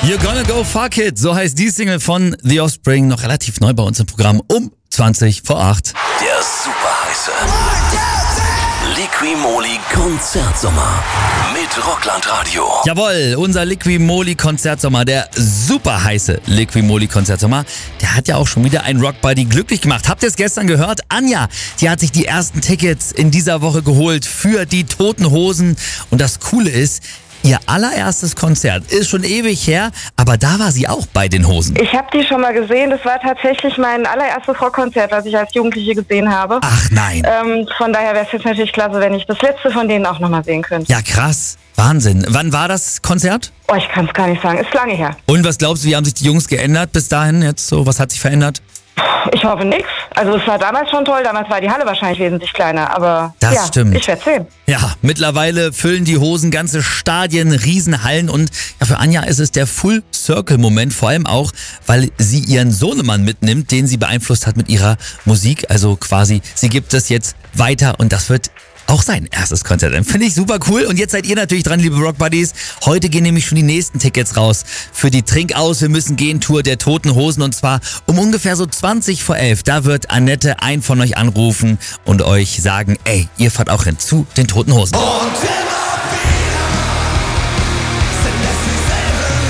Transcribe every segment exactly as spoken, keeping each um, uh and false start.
You're gonna go fuck it, so heißt die Single von The Offspring, noch relativ neu bei uns im Programm, um zwanzig vor acht. Der superheiße Liqui-Moly Konzertsommer mit Rockland Radio. Jawohl, unser Liqui-Moly Konzertsommer, der super heiße Liqui-Moly Konzertsommer, der hat ja auch schon wieder einen Rockbuddy glücklich gemacht. Habt ihr es gestern gehört? Anja, die hat sich die ersten Tickets in dieser Woche geholt für die Toten Hosen. Und das Coole ist, ihr allererstes Konzert ist schon ewig her, aber da war sie auch bei den Hosen. Ich habe die schon mal gesehen. Das war tatsächlich mein allererstes Rockkonzert, was ich als Jugendliche gesehen habe. Ach nein. Ähm, von daher wäre es jetzt natürlich klasse, wenn ich das letzte von denen auch nochmal sehen könnte. Ja, krass. Wahnsinn. Wann war das Konzert? Oh, ich kann es gar nicht sagen. Ist lange her. Und was glaubst du, wie haben sich die Jungs geändert bis dahin jetzt so? Was hat sich verändert? Ich hoffe nix. Also es war damals schon toll. Damals war die Halle wahrscheinlich wesentlich kleiner. Aber das ja, stimmt. Ich werde sehen. Ja, mittlerweile füllen die Hosen ganze Stadien, Riesenhallen und ja, für Anja ist es der Full-Circle-Moment, vor allem auch, weil sie ihren Sohnemann mitnimmt, den sie beeinflusst hat mit ihrer Musik. Also quasi, sie gibt es jetzt weiter und das wird auch sein erstes Konzert. Finde ich super cool. Und jetzt seid ihr natürlich dran, liebe Rock Buddies. Heute gehen nämlich schon die nächsten Tickets raus für die Trink aus, wir müssen gehen Tour der Toten Hosen. Und zwar um ungefähr so zwanzig vor elf. Da wird Annette einen von euch anrufen und euch sagen, ey, ihr fahrt auch hin zu den Toten Hosen. Und immer wieder sind es dieselben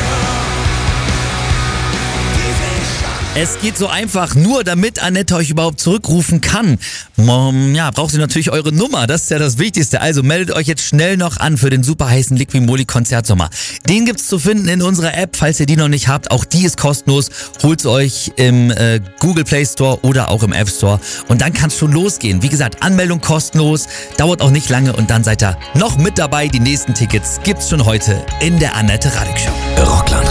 Lügen, die sich schon. Es geht so einfach, nur damit Annette euch überhaupt zurückrufen kann. Um, ja, braucht sie natürlich eure Nummer, das ist ja das Wichtigste. Also meldet euch jetzt schnell noch an für den super heißen Liqui-Moly Konzertsommer. Den gibt's zu finden in unserer App, falls ihr die noch nicht habt. Auch die ist kostenlos. Holt's euch im äh, Google Play Store oder auch im App Store. Und dann kann's schon losgehen. Wie gesagt, Anmeldung kostenlos, dauert auch nicht lange und dann seid ihr noch mit dabei. Die nächsten Tickets gibt's schon heute in der Annette Radek Show. Rockland